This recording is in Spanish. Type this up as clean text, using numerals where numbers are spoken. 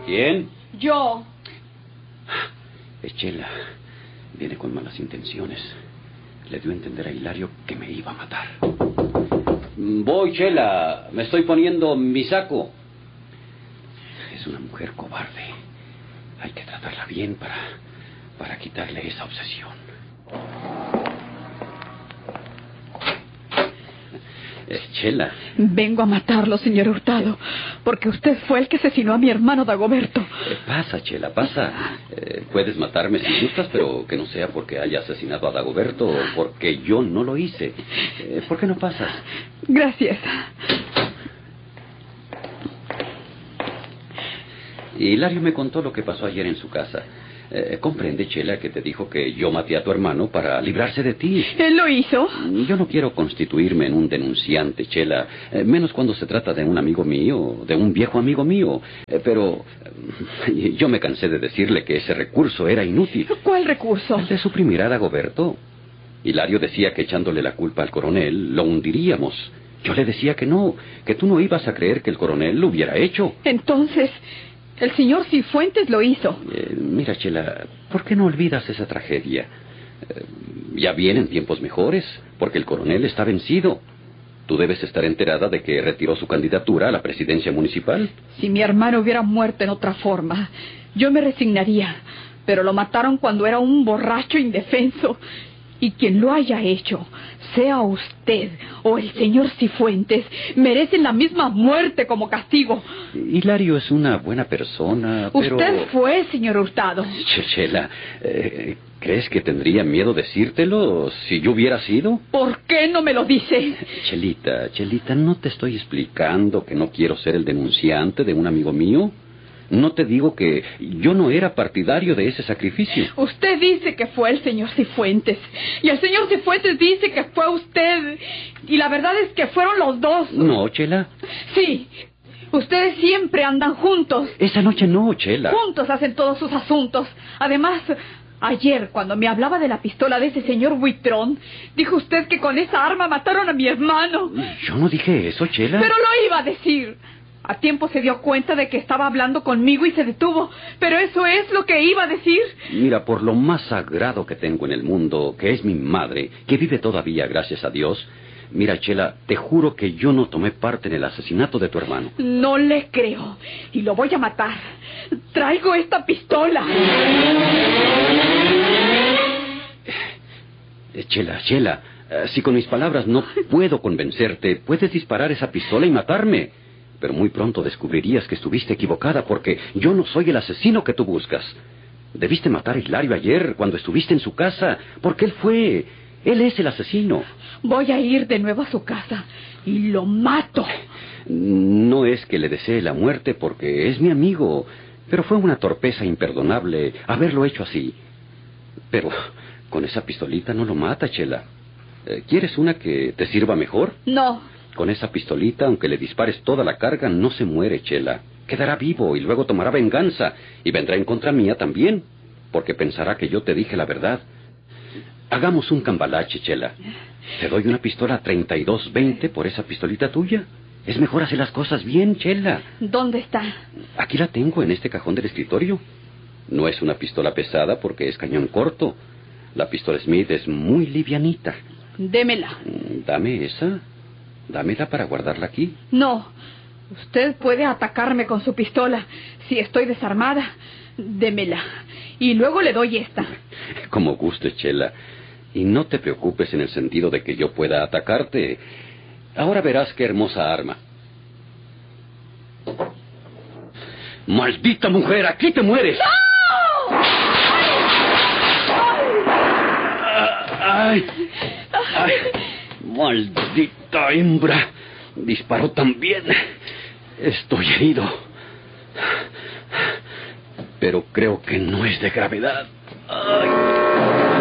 ¿Quién? Yo. Chela. Viene con malas intenciones. Le dio a entender a Hilario que me iba a matar. Voy, Chela. Me estoy poniendo mi saco. Es una mujer cobarde. Hay que tratarla bien para quitarle esa obsesión. Chela. Vengo a matarlo, señor Hurtado, porque usted fue el que asesinó a mi hermano Dagoberto. Pasa, Chela, pasa. Puedes matarme si gustas, pero que no sea porque haya asesinado a Dagoberto o porque yo no lo hice. ¿Por qué no pasas? Gracias. Hilario me contó lo que pasó ayer en su casa. Comprende, Chela, que te dijo que yo maté a tu hermano para librarse de ti. ¿Él lo hizo? Yo no quiero constituirme en un denunciante, Chela, menos cuando se trata de un amigo mío, de un viejo amigo mío. Pero yo me cansé de decirle que ese recurso era inútil. ¿Cuál recurso? El de suprimir a Dagoberto. Hilario decía que echándole la culpa al coronel lo hundiríamos. Yo le decía que no, que tú no ibas a creer que el coronel lo hubiera hecho. Entonces, el señor Cifuentes lo hizo. Mira, Chela, ¿por qué no olvidas esa tragedia? Ya vienen tiempos mejores, porque el coronel está vencido. Tú debes estar enterada de que retiró su candidatura a la presidencia municipal. Si mi hermano hubiera muerto en otra forma, yo me resignaría. Pero lo mataron cuando era un borracho indefenso. Y quien lo haya hecho, sea usted o el señor Cifuentes, merecen la misma muerte como castigo. Hilario es una buena persona, pero... Usted fue, señor Hurtado. Chela, ¿crees que tendría miedo decírtelo si yo hubiera sido? ¿Por qué no me lo dice? Chelita, ¿no te estoy explicando que no quiero ser el denunciante de un amigo mío? No te digo que yo no era partidario de ese sacrificio. Usted dice que fue el señor Cifuentes. Y el señor Cifuentes dice que fue usted. Y la verdad es que fueron los dos. No, Chela. Sí. Ustedes siempre andan juntos. Esa noche no, Chela. Juntos hacen todos sus asuntos. Además, ayer, cuando me hablaba de la pistola de ese señor Buitrón, dijo usted que con esa arma mataron a mi hermano. Yo no dije eso, Chela. Pero lo iba a decir. A tiempo se dio cuenta de que estaba hablando conmigo y se detuvo. Pero eso es lo que iba a decir. Mira, por lo más sagrado que tengo en el mundo, que es mi madre, que vive todavía, gracias a Dios. Mira, Chela, te juro que yo no tomé parte en el asesinato de tu hermano. No le creo. Y lo voy a matar. Traigo esta pistola. Chela, si con mis palabras no puedo convencerte, puedes disparar esa pistola y matarme. Pero muy pronto descubrirías que estuviste equivocada porque yo no soy el asesino que tú buscas. Debiste matar a Hilario ayer cuando estuviste en su casa, porque él es el asesino. Voy a ir de nuevo a su casa y lo mato. No es que le desee la muerte porque es mi amigo, pero fue una torpeza imperdonable haberlo hecho así. Pero con esa pistolita no lo mata, Chela. ¿Quieres una que te sirva mejor? No. Con esa pistolita, aunque le dispares toda la carga, no se muere, Chela. Quedará vivo y luego tomará venganza. Y vendrá en contra mía también, porque pensará que yo te dije la verdad. Hagamos un cambalache, Chela. Te doy una pistola 32-20 por esa pistolita tuya. Es mejor hacer las cosas bien, Chela. ¿Dónde está? Aquí la tengo, en este cajón del escritorio. No es una pistola pesada porque es cañón corto. La pistola Smith es muy livianita. Démela. Dame esa. Dámela para guardarla aquí. No. Usted puede atacarme con su pistola. Si estoy desarmada, démela. Y luego le doy esta. Como guste, Chela. Y no te preocupes en el sentido de que yo pueda atacarte. Ahora verás qué hermosa arma. ¡Maldita mujer! ¡Aquí te mueres! ¡No! ¡Ay! ¡Ay! ¡Maldita hembra! Disparó también. Estoy herido. Pero creo que no es de gravedad. ¡Ay!